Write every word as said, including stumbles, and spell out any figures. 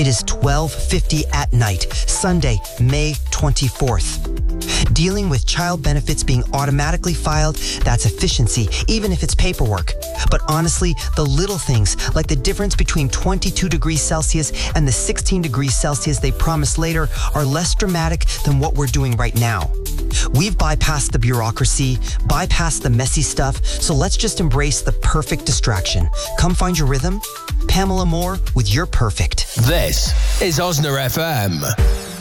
It is twelve fifty at night, Sunday, May twenty-fourth. Dealing with child benefits being automatically filed, that's efficiency, even if it's paperwork. But honestly, the little things, like the difference between twenty-two degrees Celsius and the sixteen degrees Celsius they promise later, are less dramatic than what we're doing right now. We've bypassed the bureaucracy, bypassed the messy stuff, so let's just embrace the perfect distraction. Come find your rhythm. Pamela Moore with Your Perfect. This is Osna F M.